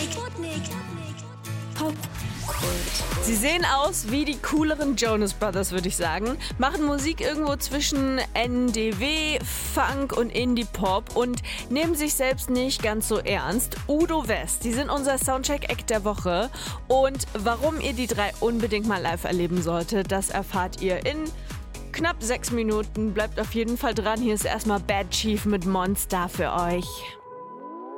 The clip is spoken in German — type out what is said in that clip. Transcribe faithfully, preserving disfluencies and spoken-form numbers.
Popkult. Sie sehen aus wie die cooleren Jonas Brothers, würde ich sagen. Machen Musik irgendwo zwischen N D W, Funk und Indie-Pop und nehmen sich selbst nicht ganz so ernst. Udo West, die sind unser Soundcheck-Act der Woche. Und warum ihr die drei unbedingt mal live erleben solltet, das erfahrt ihr in knapp sechs Minuten. Bleibt auf jeden Fall dran. Hier ist erstmal Bad Chief mit Monster für euch.